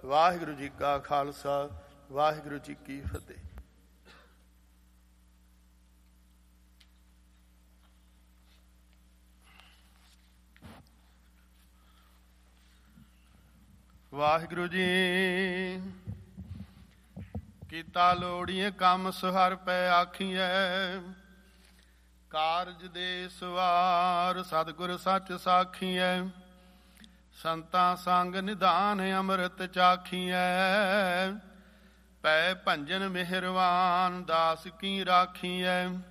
ਵਾਹਿਗੁਰੂ ਜੀ ਕਾ ਖਾਲਸਾ, ਵਾਹਿਗੁਰੂ ਜੀ ਕੀ ਫਤਿਹ। ਵਾਹਿਗੁਰੂ ਜੀ ਕੀਤਾ ਲੋੜੀਏ ਕੰਮ ਸੁਹਰ ਪੈ ਆਖੀਐ, ਕਾਰਜ ਦੇ ਸਵਾਰ ਸਤਿਗੁਰ ਸੱਚ ਸਾਖੀਐ, ਸੰਤਾਂ ਸੰਗ ਨਿਧਾਨ ਅੰਮ੍ਰਿਤ ਚਾਖੀਐ, ਪੈ ਭੰਜਨ ਮਿਹਰਵਾਨ ਦਾਸ ਕੀ ਰਾਖੀਐ,